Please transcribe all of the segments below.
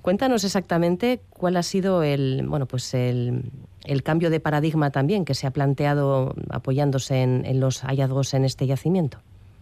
Cuéntanos exactamente cuál ha sido el cambio de paradigma también que se ha planteado apoyándose en los hallazgos en este yacimiento.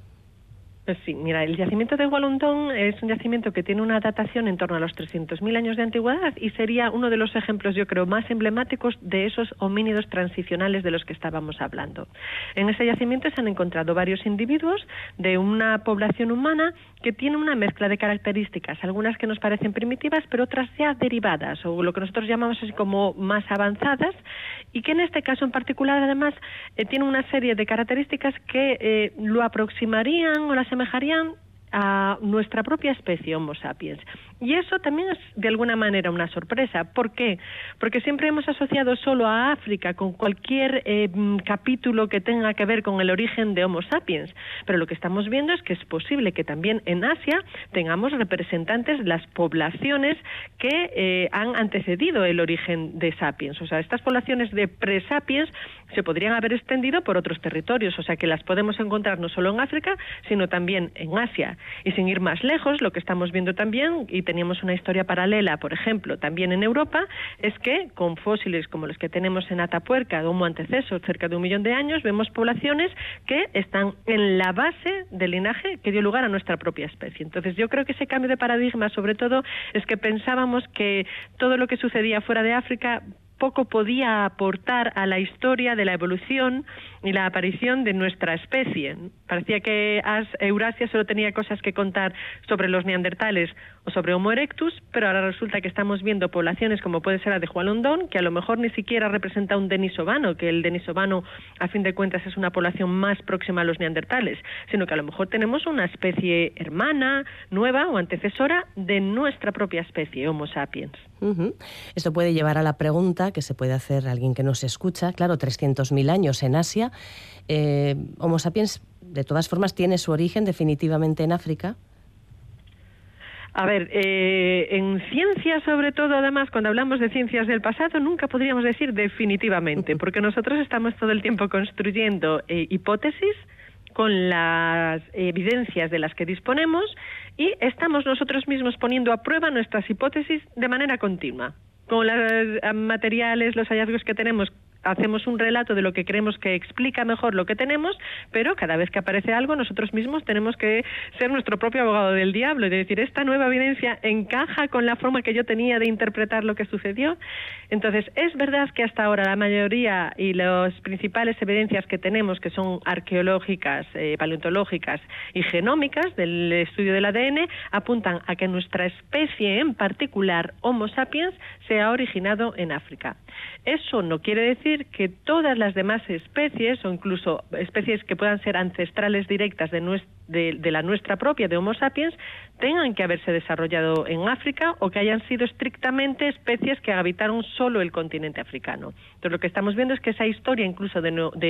Pues sí, mira, el yacimiento de Gualondón es un yacimiento que tiene una datación en torno a los 300.000 años de antigüedad y sería uno de los ejemplos, yo creo, más emblemáticos de esos homínidos transicionales de los que estábamos hablando. En ese yacimiento se han encontrado varios individuos de una población humana que tiene una mezcla de características, algunas que nos parecen primitivas, pero otras ya derivadas, o lo que nosotros llamamos así como más avanzadas, y que en este caso en particular, además, tiene una serie de características que lo aproximarían o las asemejarían a nuestra propia especie, Homo sapiens. Y eso también es de alguna manera una sorpresa. ¿Por qué? Porque siempre hemos asociado solo a África con cualquier capítulo que tenga que ver con el origen de Homo sapiens. Pero lo que estamos viendo es que es posible que también en Asia tengamos representantes de las poblaciones que han antecedido el origen de sapiens. O sea, estas poblaciones de pre-sapiens se podrían haber extendido por otros territorios. O sea, que las podemos encontrar no solo en África, sino también en Asia. Y sin ir más lejos, lo que estamos viendo también, y teníamos una historia paralela, por ejemplo, también en Europa, es que con fósiles como los que tenemos en Atapuerca, de Homo antecessor, cerca de 1 millón de años, vemos poblaciones que están en la base del linaje que dio lugar a nuestra propia especie. Entonces yo creo que ese cambio de paradigma, sobre todo, es que pensábamos que todo lo que sucedía fuera de África poco podía aportar a la historia de la evolución y la aparición de nuestra especie. Parecía que Eurasia solo tenía cosas que contar sobre los neandertales o sobre Homo erectus, pero ahora resulta que estamos viendo poblaciones como puede ser la de Gualondón, que a lo mejor ni siquiera representa un denisovano, que el denisovano a fin de cuentas es una población más próxima a los neandertales, sino que a lo mejor tenemos una especie hermana, nueva o antecesora de nuestra propia especie, Homo sapiens. Esto puede llevar a la pregunta que se puede hacer alguien que nos escucha. Claro, 300.000 años en Asia. Homo sapiens, de todas formas, tiene su origen definitivamente en África. A ver, en ciencia, sobre todo, además, cuando hablamos de ciencias del pasado, nunca podríamos decir definitivamente, porque nosotros estamos todo el tiempo construyendo hipótesis con las evidencias de las que disponemos y estamos nosotros mismos poniendo a prueba nuestras hipótesis de manera continua. Con los materiales, los hallazgos que tenemos, hacemos un relato de lo que creemos que explica mejor lo que tenemos, pero cada vez que aparece algo nosotros mismos tenemos que ser nuestro propio abogado del diablo y decir, esta nueva evidencia encaja con la forma que yo tenía de interpretar lo que sucedió. Entonces, es verdad que hasta ahora la mayoría y las principales evidencias que tenemos, que son arqueológicas, paleontológicas y genómicas del estudio del ADN, apuntan a que nuestra especie en particular, Homo sapiens, se ha originado en África. Eso no quiere decir que todas las demás especies, o incluso especies que puedan ser ancestrales directas de la nuestra propia, de Homo sapiens, tengan que haberse desarrollado en África o que hayan sido estrictamente especies que habitaron solo el continente africano. Entonces lo que estamos viendo es que esa historia incluso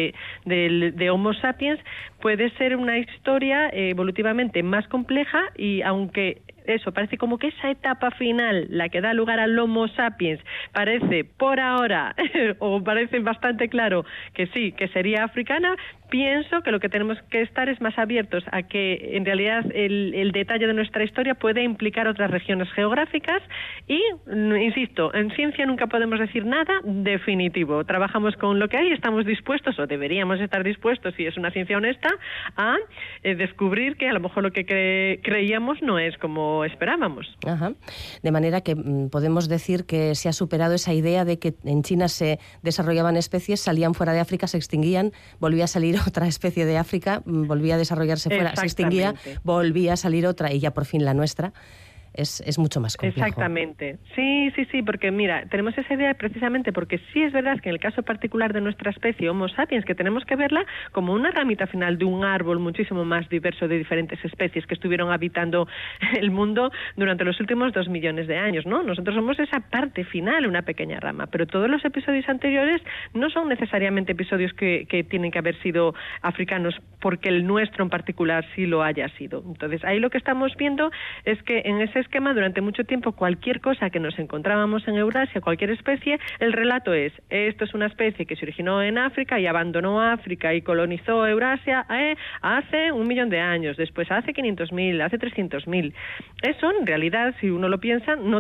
de Homo sapiens puede ser una historia evolutivamente más compleja y aunque eso, parece como que esa etapa final, la que da lugar al Homo sapiens, parece por ahora, o parece bastante claro que sí, que sería africana, pienso que lo que tenemos que estar es más abiertos a que en realidad el detalle de nuestra historia puede implicar otras regiones geográficas y, insisto, en ciencia nunca podemos decir nada definitivo. Trabajamos con lo que hay y estamos dispuestos, o deberíamos estar dispuestos, si es una ciencia honesta, a descubrir que a lo mejor lo que creíamos no es como esperábamos. Ajá. De manera que podemos decir que se ha superado esa idea de que en China se desarrollaban especies, salían fuera de África, se extinguían, volvía a salir otra especie de África, volvía a desarrollarse fuera, se extinguía, volvía a salir otra y ya por fin la nuestra. Es mucho más complejo. Exactamente. Sí, porque mira, tenemos esa idea precisamente porque sí es verdad que en el caso particular de nuestra especie, Homo sapiens, que tenemos que verla como una ramita final de un árbol muchísimo más diverso de diferentes especies que estuvieron habitando el mundo durante los últimos 2 millones de años, ¿no? Nosotros somos esa parte final, una pequeña rama, pero todos los episodios anteriores no son necesariamente episodios que tienen que haber sido africanos porque el nuestro en particular sí lo haya sido. Entonces, ahí lo que estamos viendo es que en ese esquema, durante mucho tiempo, cualquier cosa que nos encontrábamos en Eurasia, cualquier especie, el relato es, esto es una especie que se originó en África y abandonó África y colonizó Eurasia hace 1 millón de años, después hace 500.000, hace 300.000. Eso, en realidad, si uno lo piensa, no